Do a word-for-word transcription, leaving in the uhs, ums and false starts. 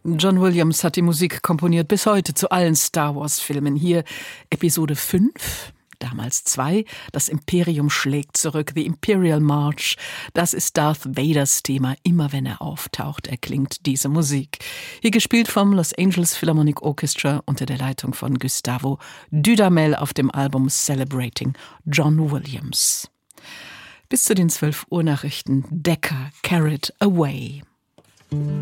John Williams hat die Musik komponiert bis heute zu allen Star Wars-Filmen. Hier Episode fünf, damals zwei, das Imperium schlägt zurück, The Imperial March. Das ist Darth Vaders Thema, immer wenn er auftaucht, erklingt diese Musik. Hier gespielt vom Los Angeles Philharmonic Orchestra unter der Leitung von Gustavo Dudamel auf dem Album Celebrating John Williams. Bis zu den zwölf Uhr Nachrichten, Decker, Carrot Away.